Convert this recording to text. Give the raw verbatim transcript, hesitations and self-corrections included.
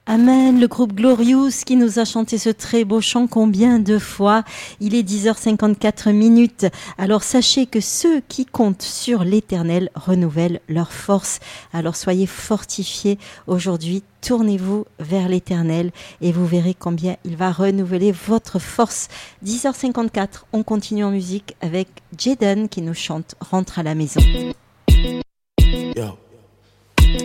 Amen, le groupe Glorious qui nous a chanté ce très beau chant combien de fois. Il est dix heures cinquante-quatre minutes. Alors sachez que ceux qui comptent sur l'Éternel renouvellent leur force. Alors soyez fortifiés aujourd'hui. Tournez-vous vers l'Éternel et vous verrez combien il va renouveler votre force. dix heures cinquante-quatre, on continue en musique avec Jaden qui nous chante Rentre à la maison.